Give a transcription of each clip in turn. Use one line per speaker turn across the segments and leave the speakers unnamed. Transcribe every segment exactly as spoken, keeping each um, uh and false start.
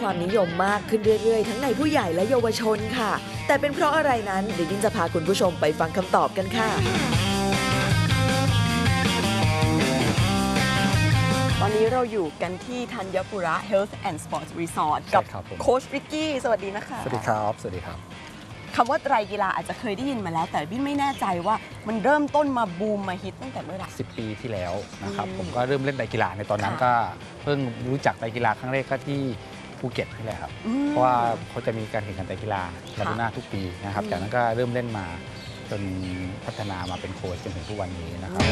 ความนิยมมากขึ้นเรื่อยๆทั้งในผู้ใหญ่และเยาวชนค่ะแต่เป็นเพราะอะไรนั้นดิดินจะพาคุณผู้ชมไปฟังคำตอบกันค่ะตอนนี้เราอยู่กันที่ธัญปุระ Health and Sports Resort กับโค้ชริกกี้สวัสดีนะคะ
สวัสดีครับสวัสดีครับ
คำว่าไตรกีฬาอาจจะเคยได้ยินมาแล้วแต่บินไม่แน่ใจว่ามันเริ่มต้นมาบูมมาฮิตตั้งแต่เมื่อไหร่
สิบปีที่แล้วนะครับผมก็เริ่มเล่นไตรกีฬาในตอนนั้นก็เพิ่งรู้จักไตรกีฬาครั้งแรกก็ที่ภูเก็ตนี่แหละครับเพราะว่าเขาจะมีการแข่งขันไตรกีฬาลากูน่าทุกปีนะครับจากนั้นก็เริ่มเล่นมาจนพัฒนามาเป็นโค้ชจนถึงทุกวันนี้นะครับ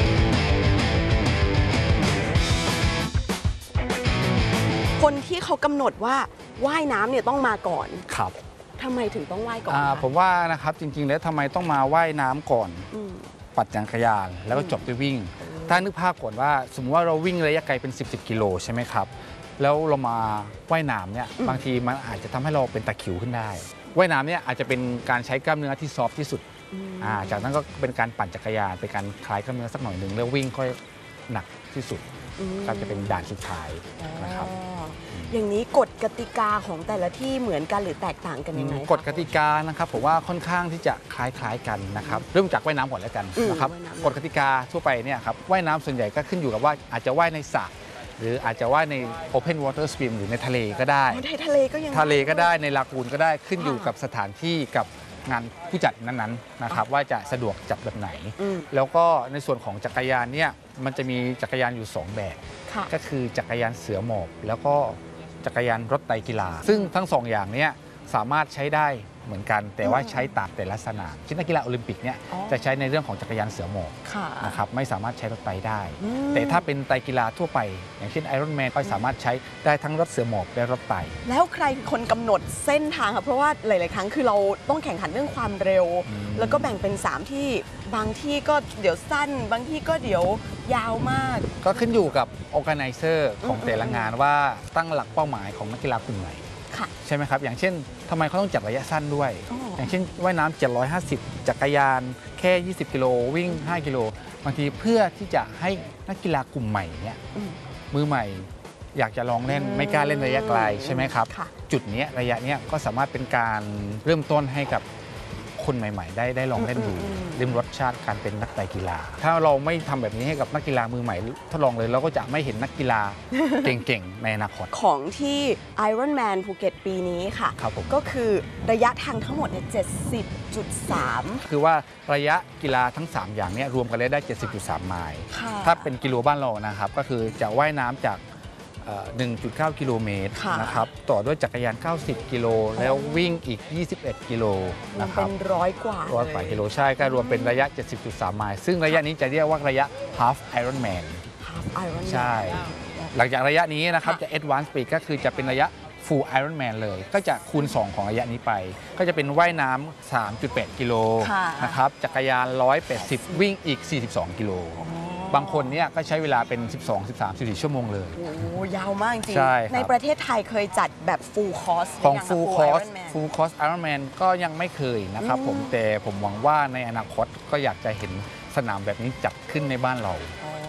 คนที่เขากำหนดว่าว่ายน้ำเนี่ยต้องมาก่อน
ครับ
ทำไมถึงต้องว่ายก่อน
ผมว่านะครับจริงๆแล้วทำไมต้องมาว่ายน้ำก่อนปั่นจักรยานแล้วก็จบด้วยวิ่งถ้านึกภาพก่อนว่าสมมติว่าเราวิ่งระยะไกลเป็นสิบ สิบกิโลใช่ไหมครับแล้วเรามาว่ายน้ำเนี่ยบางทีมันอาจจะทำให้เราเป็นตะคริวขึ้นได้ว่ายน้ำเนี่ยอาจจะเป็นการใช้กล้ามเนื้อที่ซอฟที่สุดจากนั้นก็เป็นการปั่นจักรยานเป็นการคลายกล้ามเนื้อสักหน่อยหนึ่งแล้ววิ่งค่อยหนักที่สุดก็จะเป็นด่านสุดท้ายนะครับ
อย่างนี้กฎกติกาของแต่ละที่เหมือนกันหรือแตกต่างกันยังไง
กฎกติกานะครับผมว่าค่อนข้างที่จะคล้ายๆกันนะครับเริ่มจากว่ายน้ำก่อนแล้วกันนะครับกฎกติกาทั่วไปเนี่ยครับว่ายน้ำส่วนใหญ่ก็ขึ้นอยู่กับว่าอาจจะว่ายในสระหรืออาจจะว่ายใน Open Water Swim หรือในทะเลก็ได้
ในทะเลก็ยัง
ทะเลก็ได้ในลากูนก็ได้ขึ้นอยู่กับสถานที่กับงานผู้จัดนั้นๆนะครับว่าจะสะดวกจัดแบบไหนแล้วก็ในส่วนของจักรยานเนี่ยมันจะมีจักรยานอยู่สองแบบก็คือจักรยานเสือหมอบแล้วก็จักรยานรถไตรกีฬาซึ่งทั้งสองอย่างนี้สามารถใช้ได้เหมือนกันแต่ว่าใช้ตามแต่ละสนามเช่นนักกีฬาโอลิมปิกเนี่ยจะใช้ในเรื่องของจักรยานเสือหมอบนะครับไม่สามารถใช้รถไตรได้แต่ถ้าเป็นไตรกีฬาทั่วไปอย่างเช่นไอรอนแมนก็สามารถใช้ได้ทั้งรถเสือหมอบและรถไตร
แล้วใครเป็นคนกำหนดเส้นทางครับเพราะว่าหลายๆครั้งคือเราต้องแข่งขันเรื่องความเร็วแล้วก็แบ่งเป็นสามที่บางที่ก็เดี๋ยวสั้นบางที่ก็เดี๋ยวยาวมาก
ก็ขึ้นอยู่กับ organizer ของแต่ละงานว่าตั้งหลักเป้าหมายของนักกีฬากลุ่มไหนใช่ไหมครับอย่างเช่นทำไมเขาต้องจัดระยะสั้นด้วยอย่างเช่นว่ายน้ำเจ็ดร้อยห้าสิบจักรยานแค่ยี่สิบกิโลวิ่งห้ากิโลบางทีเพื่อที่จะให้นักกีฬากลุ่มใหม่เนี่ยมือใหม่อยากจะลองเล่นไม่กล้าเล่นระยะไกลใช่ไหมครับจุดนี้ระยะนี้ก็สามารถเป็นการเริ่มต้นให้กับคนใหม่ๆได้ได้ลองเล่นดูริมรสชาติการเป็นนักไตรกีฬาถ้าเราไม่ทำแบบนี้ให้กับนักกีฬามือใหม่ทดลองเลยเราก็จะไม่เห็นนักกีฬาเก่งๆในอนาคต
ของที่ Ironman ภูเก็ตปีนี้ค่ะก็คือระยะทางทั้งหมดเนี่ย เจ็ดสิบจุดสาม
คือว่าระยะกีฬาทั้งสามอย่างนี้รวมกันแล้วได้ เจ็ดสิบจุดสาม ไมล์ถ้าเป็นกิโลบ้านเรานะครับก็คือจะว่ายน้ำจากหนึ่งจุดเก้า กิโลเมตรนะครับต่อด้วยจักรยานเก้าสิบกิโลแล้ววิ่งอีกยี่สิบเอ็ดกิโลนะครับ
เป็นร้อยกว่า
ร้อยกว่ากิโลใช่ก็รวมเป็นระยะ เจ็ดสิบจุดสาม ไมล์ซึ่งระยะนี้จะเรียกว่าระยะ half Ironman
half Ironman
ใช่หลังจากระยะนี้นะครับจะ advanced speed ก็คือจะเป็นระยะ full Ironman เลยก็จะคูณสองของระยะนี้ไปก็จะเป็นว่ายน้ำ สามจุดแปด กิโลนะครับจักรยานหนึ่งร้อยแปดสิบวิ่งอีกสี่สิบสองกิโลบางคนเนี่ยก็ใช้เวลาเป็น สิบสอง สิบสาม สิบสี่ ชั่วโมงเลย
โอ้ยาวมากจริง
ใช่
ในประเทศไทยเคยจัดแบบ full course
ของ full course full course Ironman ก็ยังไม่เคยนะครับผมแต่ผมหวังว่าในอนาคตก็อยากจะเห็นสนามแบบนี้จัดขึ้นในบ้านเรา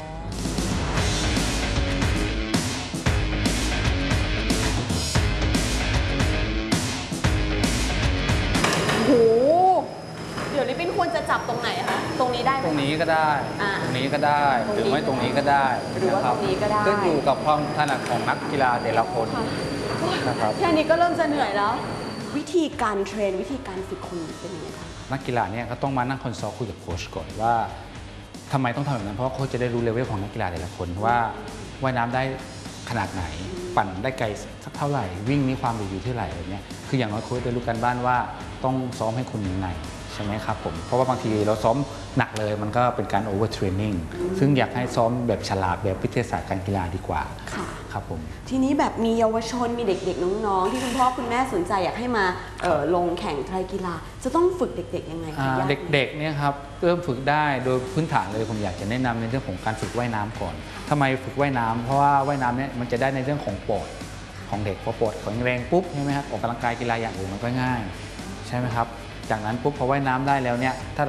โอ้เดี๋ยวลิปปิ้นควรจะจับตรงไหนคะตรงนี้ได้ไหม
ตรงนี้ก็ได้ตรงนี้ก็ได้หรือไม่ตรงนี้ก็ได้
หรือว่าตรงนี้ก็ได้
ขึ้นอยู่กับความถนัดของนักกีฬาแต่ละคนนะครับ
แค่นี้ก็เริ่มจะเหนื่อยแล้ววิธีการเทรนวิธีการฝึกคนเป็นยังไงคะ
นักกีฬาเนี่ยก็ต้องมานั่งคอนซัลท์คุยกับโค้ชก่อนว่าทำไมต้องทำแบบนั้นเพราะว่าโค้ชจะได้รู้เลเวลของนักกีฬาแต่ละคนว่าว่ายน้ำได้ขนาดไหนปั่นได้ไกลสักเท่าไหร่วิ่งมีความเร็วอยู่เท่าไหร่อะไรเงี้ยคืออย่างน้อยโค้ชได้รู้กันบ้านว่าต้องซ้อมให้คุณยังไงใช่ไหมครับผมเพราะว่าบางทีเราซ้อมหนักเลยมันก็เป็นการโอเวอร์เทรนนิ่งซึ่งอยากให้ซ้อมแบบฉลาดแบบวิทยาศาสตร์การกีฬาดีกว่าครับผม
ทีนี้แบบมีเยาวชนมีเด็กๆน้องๆที่คุณพ่อคุณแม่สนใจอยากให้มาลงแข่งไตรกีฬาจะต้องฝึกเด็กๆยังไงคะ
เด็กๆเนี่ยครับเริ่มฝึกได้โดยพื้นฐานเลยผมอยากจะแนะนำในเรื่องของการฝึกว่ายน้ำก่อนทำไมฝึกว่ายน้ำเพราะว่าว่ายน้ำเนี่ยมันจะได้ในเรื่องของปอดของเด็กพอปอดแข็งแรงปุ๊บใช่ไหมครับออกกำลังกายกีฬาอย่างอื่นมันก็ง่ายใช่ไหมครับจากนั้นปุ๊บพอว่ายน้ำได้แล้วเนี่ยถ้า